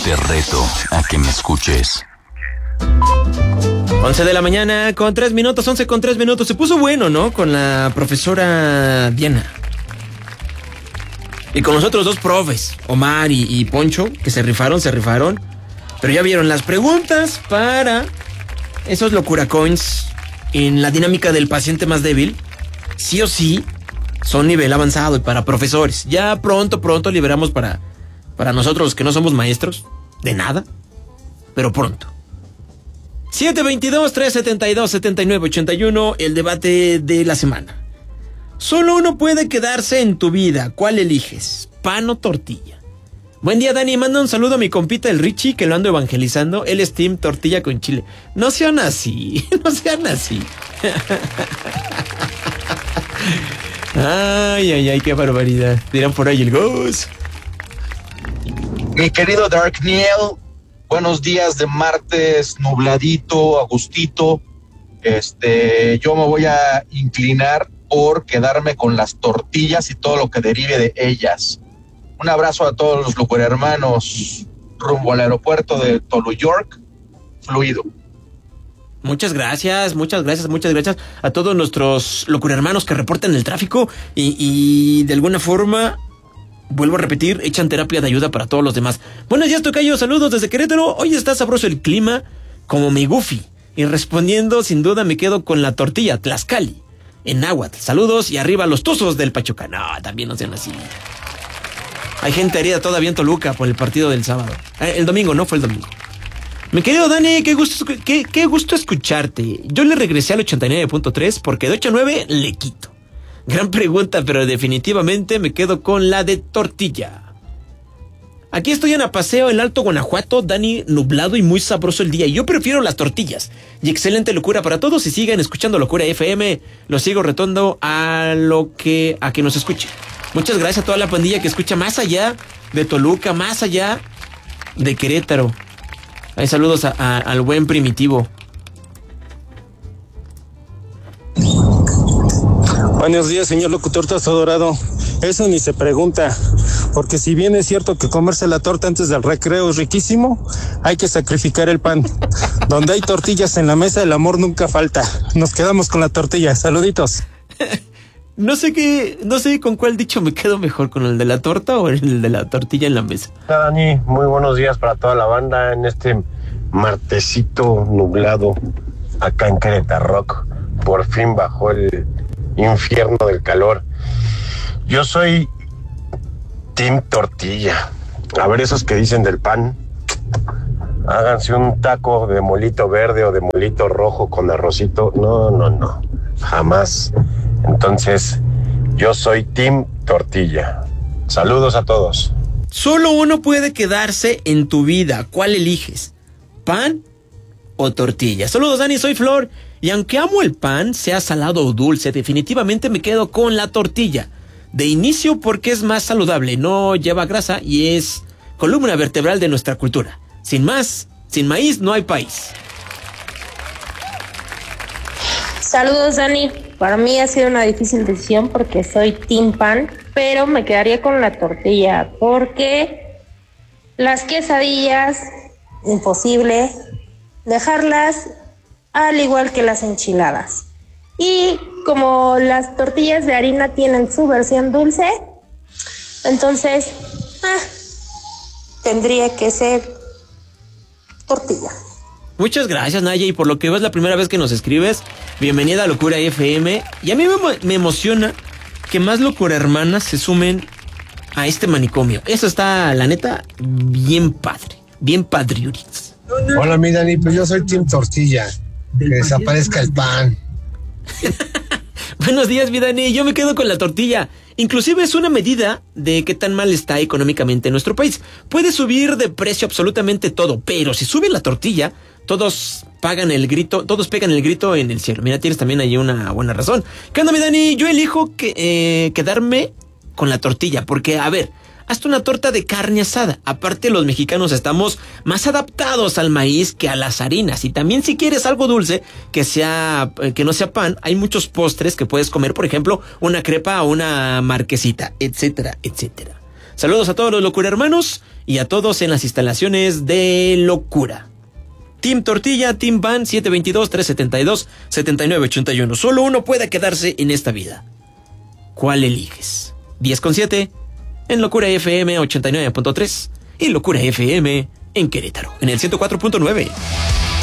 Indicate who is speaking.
Speaker 1: Te reto a que me escuches.
Speaker 2: 11 de la mañana con 3 minutos, 11 con 3 minutos. Se puso bueno, ¿no? Con la profesora Diana. Y con los otros dos profes, Omar y Poncho, que se rifaron. Pero ya vieron las preguntas para esos locura coins en la dinámica del paciente más débil. Sí o sí, son nivel avanzado y para profesores. Ya pronto liberamos para nosotros que no somos maestros de nada, pero pronto. 722-372-7981, el debate de la semana. Solo uno puede quedarse en tu vida. ¿Cuál eliges? ¿Pan o tortilla? Buen día, Dani. Manda un saludo a mi compita el Richie, que lo ando evangelizando. Él es team tortilla con chile. No sean así. Ay, qué barbaridad. Dirán por ahí el Gus.
Speaker 3: Mi querido Dark Neil, buenos días de martes, nubladito, a gustito. Yo me voy a inclinar por quedarme con las tortillas y todo lo que derive de ellas. Un abrazo a todos los locuhermanos rumbo al aeropuerto de Tolu York, fluido.
Speaker 2: Muchas gracias a todos nuestros locuhermanos que reportan el tráfico y de alguna forma, vuelvo a repetir, echan terapia de ayuda para todos los demás. Buenos días, tocayo, saludos desde Querétaro. Hoy está sabroso el clima, como mi Goofy. Y respondiendo, sin duda me quedo con la tortilla, Tlaxcali, en náhuatl. Saludos y arriba los Tuzos del Pachuca. No, también no sean así. Hay gente herida todavía en Toluca por el partido del sábado. El domingo, no fue el domingo. Mi querido Dani, qué gusto escucharte. Yo le regresé al 89.3 porque de 8 a 9 le quito. Gran pregunta, pero definitivamente me quedo con la de tortilla. Aquí estoy en Apaseo, en Alto Guanajuato, Dani, nublado y muy sabroso el día. Y yo prefiero las tortillas. Y excelente locura para todos. Y sigan escuchando Locura FM. Lo sigo retando a que nos escuche. Muchas gracias a toda la pandilla que escucha más allá de Toluca, más allá de Querétaro. Hay saludos al buen Primitivo.
Speaker 4: Buenos días, señor locutor Tazo Dorado. Eso ni se pregunta, porque si bien es cierto que comerse la torta antes del recreo es riquísimo, hay que sacrificar el pan. Donde hay tortillas en la mesa, el amor nunca falta. Nos quedamos con la tortilla. Saluditos.
Speaker 2: No sé con cuál dicho me quedo mejor, con el de la torta o el de la tortilla en la mesa.
Speaker 5: Hola, Dani, muy buenos días para toda la banda en este martesito nublado acá en Querétaro. Por fin bajó el infierno del calor. Yo soy team tortilla. A ver, esos que dicen del pan, háganse un taco de molito verde o de molito rojo con arrocito. No, jamás. Entonces, yo soy team tortilla. Saludos a todos.
Speaker 2: Solo uno puede quedarse en tu vida. ¿Cuál eliges? ¿Pan o tortilla? Saludos, Dani, soy Flor. Y aunque amo el pan, sea salado o dulce, definitivamente me quedo con la tortilla. De inicio porque es más saludable, no lleva grasa y es columna vertebral de nuestra cultura. Sin más, sin maíz no hay país.
Speaker 6: Saludos, Dani. Para mí ha sido una difícil decisión porque soy team pan, pero me quedaría con la tortilla porque las quesadillas, imposible dejarlas al igual que las enchiladas. Y como las tortillas de harina tienen su versión dulce, entonces tendría que ser tortilla.
Speaker 2: Muchas gracias, Naya, y por lo que veo es la primera vez que nos escribes. Bienvenida a Locura FM. Y a mí me emociona que más locura hermanas se sumen a este manicomio. Eso está, la neta, bien padre, bien padriurix.
Speaker 7: Hola, mi Dani, pues yo soy team tortilla. Que desaparezca el pan.
Speaker 2: Buenos días, mi Dani. Yo me quedo con la tortilla. Inclusive es una medida de qué tan mal está económicamente nuestro país. Puede subir de precio absolutamente todo, pero si sube la tortilla, todos pegan el grito en el cielo. Mira, tienes también ahí una buena razón. ¿Qué onda, mi Dani? Yo elijo quedarme con la tortilla, porque, a ver, hazte una torta de carne asada. Aparte, los mexicanos estamos más adaptados al maíz que a las harinas. Y también si quieres algo dulce, que no sea pan, hay muchos postres que puedes comer. Por ejemplo, una crepa o una marquesita, etcétera, etcétera. Saludos a todos los Locura Hermanos y a todos en las instalaciones de Locura. Team Tortilla, Team Pan, 722-372-7981. Solo uno puede quedarse en esta vida. ¿Cuál eliges? 10:7 en Locura FM 89.3 y Locura FM en Querétaro, en el 104.9.